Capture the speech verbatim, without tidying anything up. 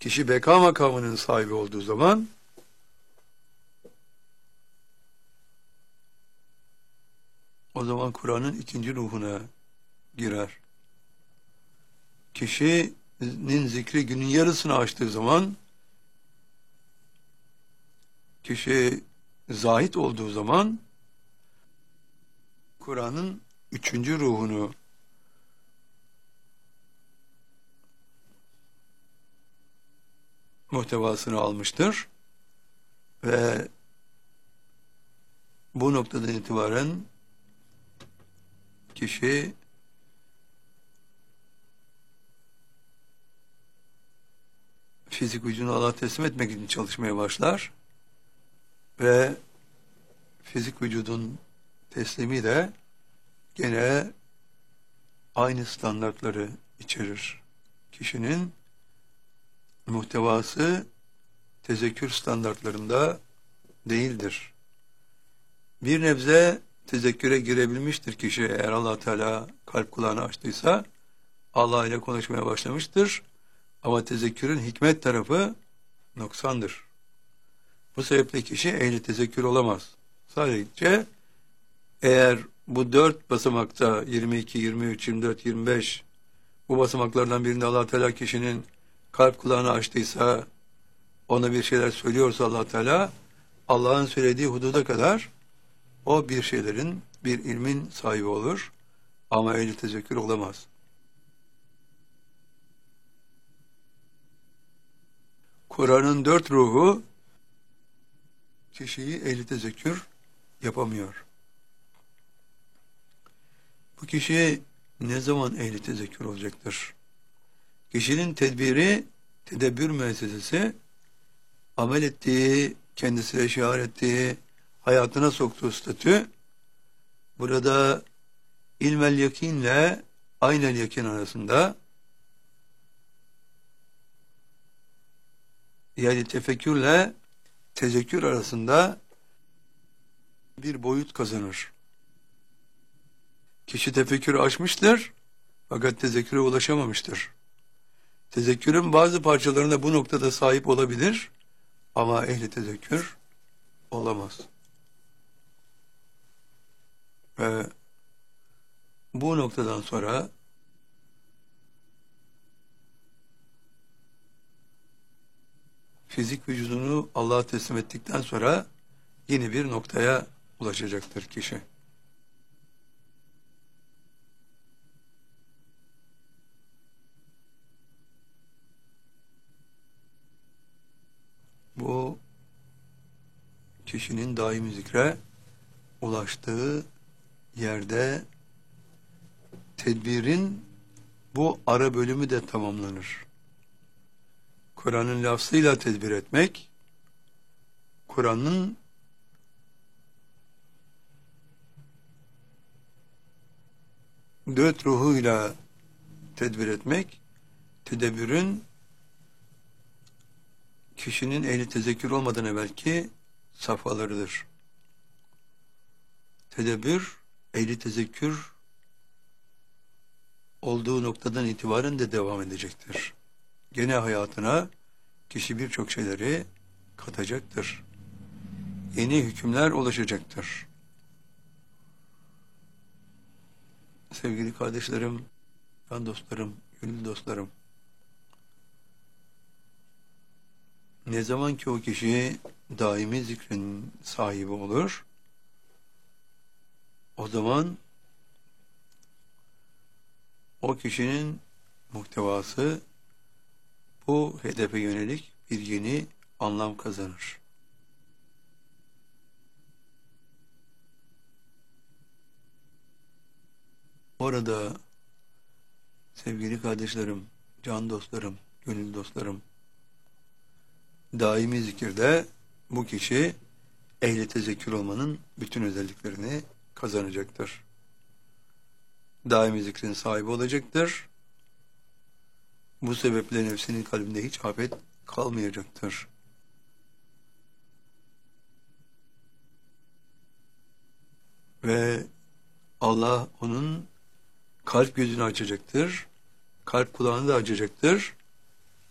Kişi beka makamının sahibi olduğu zaman o zaman Kur'an'ın ikinci ruhuna girer. Kişinin zikri günün yarısını aştığı zaman, kişi zahid olduğu zaman Kur'an'ın üçüncü ruhunu muhtevasını almıştır ve bu noktadan itibaren kişi fizik vücudunu Allah'a teslim etmek için çalışmaya başlar ve fizik vücudun teslimi de gene aynı standartları içerir. Kişinin muhtevası tezekkür standartlarında değildir. Bir nebze tezekküre girebilmiştir kişi, eğer Allah Teala kalp kulağını açtıysa Allah ile konuşmaya başlamıştır. Ama tezekkürün hikmet tarafı noksandır. Bu sebeple kişi ehli tezekkür olamaz. Sadece eğer bu dört basamakta yirmi iki, yirmi üç, yirmi dört, yirmi beş bu basamaklardan birinde Allah Teala kişinin kalp kulağını açtıysa, ona bir şeyler söylüyorsa Allah Teala, Allah'ın söylediği hududa kadar o bir şeylerin, bir ilmin sahibi olur ama ehli tezekkür olamaz. Kur'an'ın dört ruhu kişiyi ehli tezekkür yapamıyor. Bu kişi ne zaman ehli tezekkür olacaktır? Kişinin tedbiri, tedebbür müessesesi, amel ettiği, kendisine şiar ettiği, hayatına soktuğu statü, burada ilmel yakinle aynel yakin arasında, yani tefekkürle tezekkür arasında bir boyut kazanır. Kişi tefekkürü aşmıştır fakat tezekküre ulaşamamıştır. Tezekkürün bazı parçalarına bu noktada sahip olabilir ama ehli tezekkür olamaz. Ve bu noktadan sonra fizik vücudunu Allah'a teslim ettikten sonra yeni bir noktaya ulaşacaktır kişi. Bu kişinin daimi zikre ulaştığı yerde tedbirin bu ara bölümü de tamamlanır. Kur'an'ın lafzıyla tedbir etmek, Kur'an'ın dört ruhuyla tedbir etmek, tedebbürün kişinin ehli tezekkür olmadan evvelki safhalarıdır. Tedebbür, ehli tezekkür olduğu noktadan itibaren de devam edecektir. Gene hayatına kişi birçok şeyleri katacaktır. Yeni hükümler ulaşacaktır. Sevgili kardeşlerim, can dostlarım, gönül dostlarım, ne zaman ki o kişi daimi zikrin sahibi olur, o zaman o kişinin muhtevası bu hedefe yönelik bir yeni anlam kazanır. Orada sevgili kardeşlerim, can dostlarım, gönül dostlarım, daimi zikirde bu kişi ehli tezekkür olmanın bütün özelliklerini kazanacaktır. Daimi zikrin sahibi olacaktır. Bu sebeple nefsinin kalbinde hiç afet kalmayacaktır. Ve Allah onun kalp gözünü açacaktır. Kalp kulağını da açacaktır.